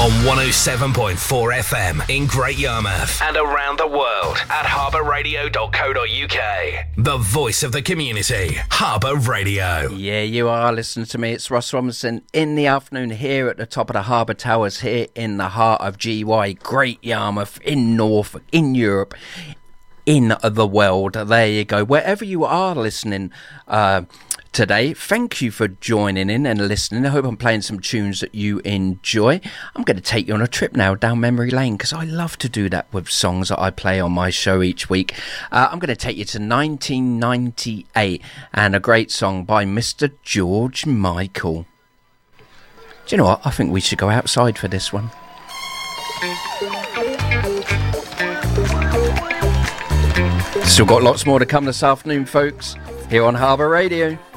on 107.4 FM in Great Yarmouth and around the world at harbourradio.co.uk. The voice of the community, Harbour Radio. Yeah, you are listening to me. It's Ross Robinson in the afternoon here at the top of the Harbour Towers here in the heart of GY, Great Yarmouth, in Norfolk, in Europe, in the world. There you go. Wherever you are listening today, thank you for joining in and listening. I hope I'm playing some tunes that you enjoy. I'm going to take you on a trip now down memory lane because I love to do that with songs that I play on my show each week. I'm going to take you to 1998 and a great song by Mr. George Michael. Do you know what? I think we should go outside for this one. Still got lots more to come this afternoon, folks, here on Harbour Radio.